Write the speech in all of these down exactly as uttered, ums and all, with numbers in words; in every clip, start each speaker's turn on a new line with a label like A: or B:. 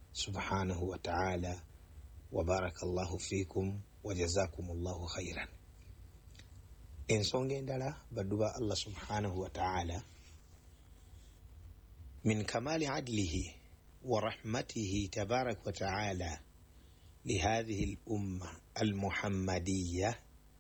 A: subhanahu wa ta'ala wa barakallahu fikum wa jazakumullahu khairan. Ensonga endala badduba Allah subhanahu wa ta'ala min kamali adlihi wa rahmatihi tabarak wa ta'ala lihadhihi al-umma al-muhammadiyya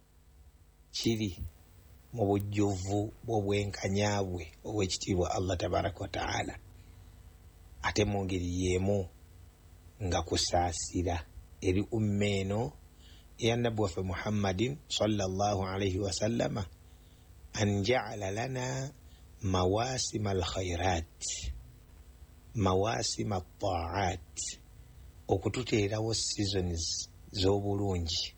A: kiri mu bujjuvu bw'obwenkanyabwe obw'ekitiibwa Allah tabarak wa ta'ala, ate mu ngeri y'emu nga kusaasira eri umma eno eya nabbi waffe Muhammadin sallallahu alayhi wa sallama an ja'ala lana mawasim al-khairat, mawasim at-ta'at, okututeerawo seasons z'obulungi,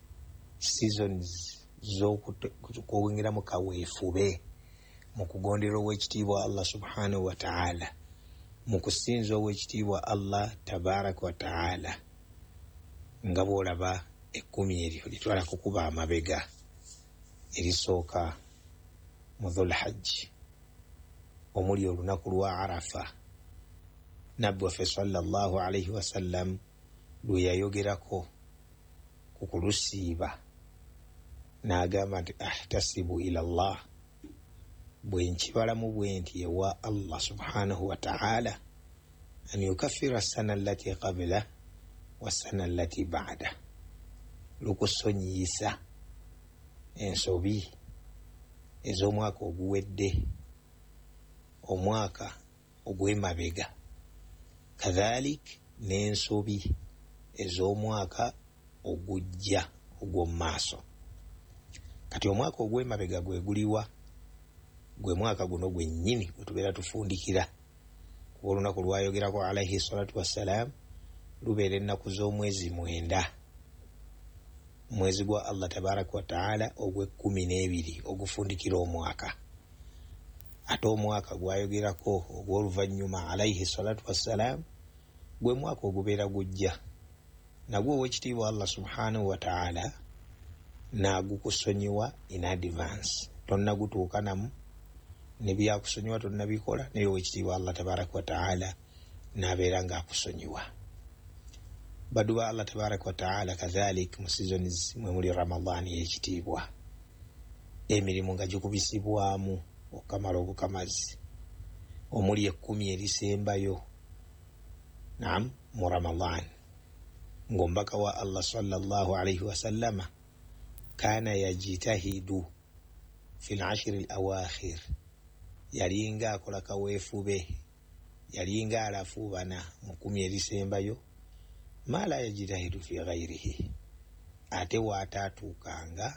A: seasons z'okwongera mu kaweefube mu kugondera ow'ekitiibwa Allah subhanahu wa ta'ala, mu kusinza ow'ekitiibwa Allah tabaraka wa ta'ala. Nga bw'olaba ekkumi eryo litwala kukuba amabega erisooka mu Dhul Hajj, omuli olunaku lwa Arafa, nabbi waffe sallallahu alayhi wa sallam lwe yayogerako ku kulusiiba n'agamba nti ahtasibu ila Allah, bwe nkibalamu bwe nti ewa Allah subhanahu wa ta'ala an yukaffira sana allati qabla wa sana allati ba'da, lukusonyiyisa ensobi ez'omwaka oguwedde, omwaka ogw'emabega, kadhalik n'ensobi ez'omwaka ogujja ogw'omu maaso. Kati omwaka ogw'emabega gwe guliwa? Gwe mwaka guno gwennyini gwe tubeera tufundikira, kuba olunaku lwayogerako alayhi salatu wassalaam lubeera ennaku z'omwezi mwenda, mwezi gwa Allah tabaraka wa ta'ala ogw'ekkumi n'ebiri ogufundikira omwaka. Ate omwaka gwayogerako ogw'oluvannyuma alayhi salatu wassalaam gwe mwaka ogubeera gujja, nagwo ow'ekitiibwa Allah subhanahu wa ta'ala n'agukusonyiwa in advance, tonnagutuuka namu ne byakusonyiwa tonnabikola, naye ow'ekitiibwa Allah tabaraka wa ta'ala n'abeera ng'akusonyiwa. Baddu ba Allah tabaraka wa ta'ala kadhalik mu seasons mwe muli Ramadhan y'ekitiibwa, emirimu nga gikubisibwamu okamala obukamazi, omuli ekkumi erisembayo naam mu Ramadhan, ng'omubaka wa Allah sallallahu alayhi wa sallama kana yajitahidu fi al-ashri al-awakhir, yalinga akola kaweefube, yalinga alafuubana mu kumi erisembayo, ma la yajitahidu fi ghayrihi, ate waataatuukanga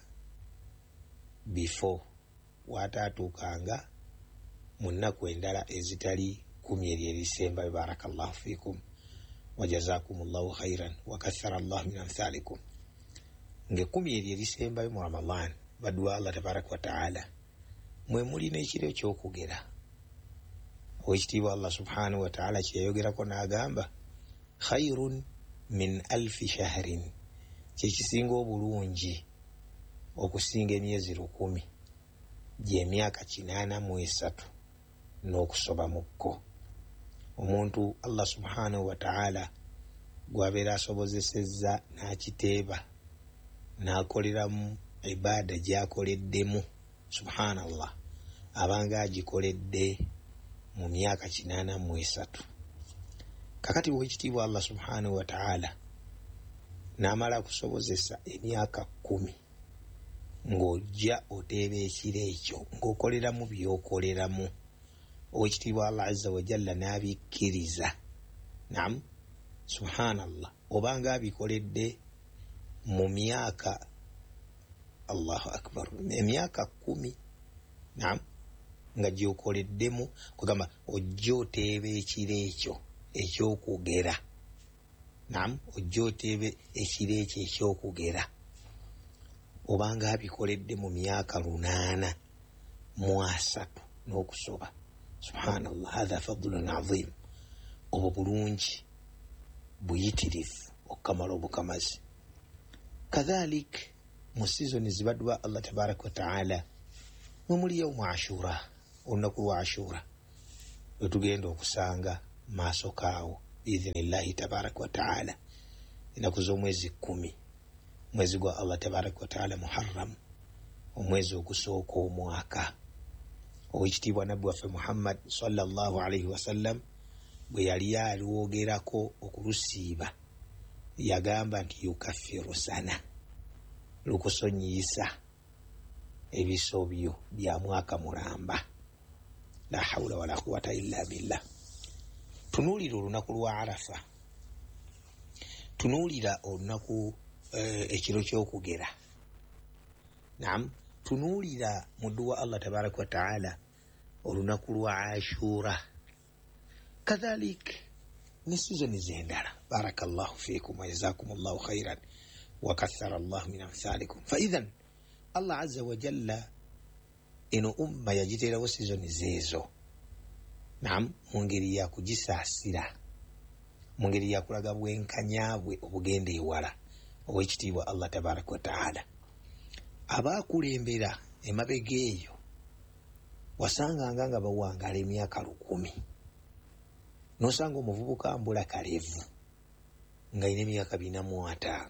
A: before, waataatuukanga mu nnaku endala ezitali kumi eri erisembayo. Barakallahu fikum wa jazakumullahu khairan wa kathara Allah min amthalikum. Ng'ekkumi eri erisembayo mu Ramadhan, baddu ba Allah tabaraka wa ta'ala mwe mulina ekiro ky'okugera. Ow'ekitiibwa Allah subhanahu wa ta'ala kyeyayogerako n'agamba khairun min alfi shahrin, kyekisinga obulungi okusinga emyezi lukumi, gy'emyaka kinaana mu esatu n'okusoba mukko. Omuntu Allah subhanahu wa ta'ala gwabeera asobozesezza n'akiteeba n'akoleramu ibaada gy'akoleddemu, subhanallah, abanga agikoledde mu myaka kinaana mu esatu. Kakati ow'ekitiibwa Allah subhanahu wa ta'ala n'amala kusobozesa emyaka kkumi ng'ojja oteeba ekiro ekyo ng'okoleramu by'okoleramu, ow'ekitiibwa Allah azza wa jalla n'abikkiriza, naam, subhanallah, obanga abikoledde mu myaka, Allahu akbar, emyaka kkumi, naam, nga gyokoleddemu, kugamba ojja oteeba ekiro ekyo ekyokugera, naam, ojja oteeba ekiro ekyo ekyokugera, obanga abikoledde mu myaka lunaana mu asatu n'okusoba, subhanallah, hadha fadlun azim, obwo bulungi buyitirivu okukamala obukamazi. Kadhalik mu seasoni zibaddu ba Allah tabaraka wa ta'ala mwe muli yawmu Ashura, olunaku lwa Ashura lwe tugenda okusanga maaso kaawo biidhnillahi tabaraka wa taala ennaku z'omwezi kumi mwezi gwa Allah tabaraka wa taala Muharram omwezi ogusooka omwaka. Owekitiibwa nabbi waffe Muhammad sallallahu alaihi wasallam bwe yali alwogerako okulusiiba yagamba nti yukaffiru sana, lukusonyiyisa ebisobyo bya mwaka mulamba. La hawla wala quwwata illa billah. Tunuulira olunaku lwa Arafa, tunuulira olunaku eh, ekiro ky'okugera. Naam, tunuulira mu dduwa Allah tabaraka wa taala olunaku lwa Ashura, kadhalik ne sizoni z'endala. Barakallahu fiikum wa jazakumullahu khairan wa kathara Allahu min amthalikum. Fa idhan Allah azza wa jalla eno umma yagiteerawo sizoni zeezo, naam, mu ngeri ya kugisaasira, mu ngeri ya kulaga bwenkanyabwe obugenda ewala ow'ekitiibwa Allah tabaraka wa taala. Abaakulembera emabega eyo wasanganga nga bawangala emyaka lukumi, n'osanga omuvubuka mbula kalevu ng'alina emyaka bina mu ataano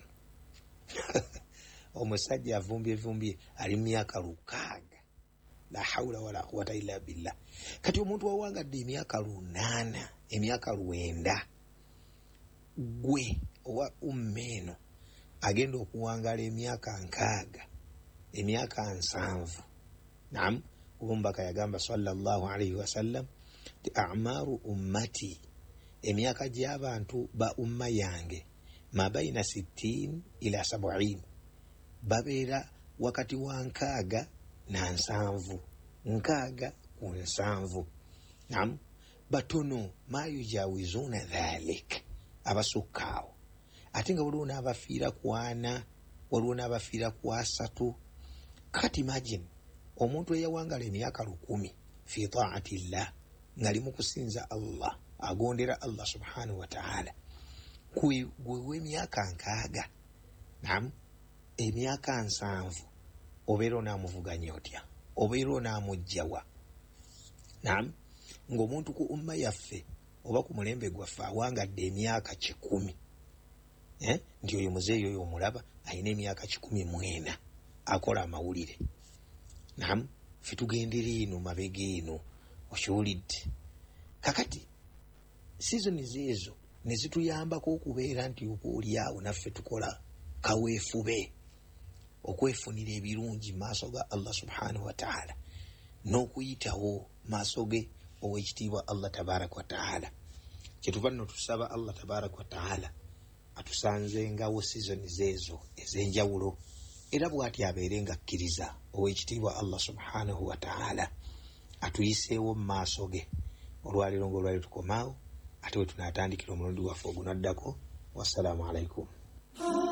A: omusajja avumbyevumby ali mu myaka lukaaga. La hawla wala quwwata illa billah. Kati omuntu wawangadde emyaka lunaana, emyaka lwenda, gwe owa umma eno agenda okuwangala emyaka nkaaga, emyaka nsanvu. Naam, obumbaka yagamba sallallahu alaihi wasallam ti a'maru ummati, emyaka gy'abantu ba umma yange mabaina sittin ila sab'in, babeera wakati wa nkaaga na nsanvu, nkaaga ku nsanvu. Naam, batono ma yujawizuna dhalik, abasukkaawo. Ate nga waliwo n'abafiira ku ana, waliwo n'abafiira ku asatu. Kati imagine omuntu eyawangala emyaka lukumi fi ta'atillah, ngali mu kusinza Allah, agondera Allah subhanahu wa ta'ala, gwe w'emyaka nkaaga, naam, emyaka nsanvu, obeera onaamuvuganya otya? Obeera onaamugjawa? Naam, ng'omuntu ku umma yaffe oba ku mulembe gwaffe awangadde emyaka kikumi, eh? nti oyo muzeeyi oyo omulaba alina emyaka kikumi mwena akola amawulire. Naam, ffe tugendera eno mabega eno, okiwulidde? Kakati sizoni zeezo ne zituyambako okubeera nti oba oli awo naffe tukola kaweefube okwefunira ebirungi maaso ga Allah subhanahu wa ta'ala, n'okuyitawo maaso ge ow'ekitiibwa Allah tabaraka wa ta'ala. Kyetuva nno tusaba Allah tabaraka wa ta'ala atusanzengawo sizoni zeezo ez'enjawulo, era bw'ati abeere nga akkiriza ow'ekitiibwa Allah subhanahu wa ta'ala atuyiseewo mu maaso ge. Olwaleero ng'olwaleero tukomaawo, ate we tunaatandikira omulundi waffe ogunaddako. Wassalamu alaikum.